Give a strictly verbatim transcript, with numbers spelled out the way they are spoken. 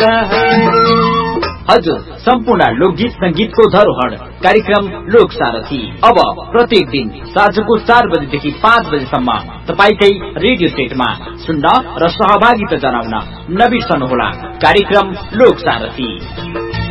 हजुर, सम्पूर्ण लोकगीत संगीतको धरोहर कार्यक्रम लोक सारथी अब प्रत्येक दिन साँझको चार बजेदेखि पाँच बजेसम्म तपाईकै रेडियो सेटमा सुन्न र सहभागिता जनाउन नबिर्सनुहोला कार्यक्रम लोक सारथी।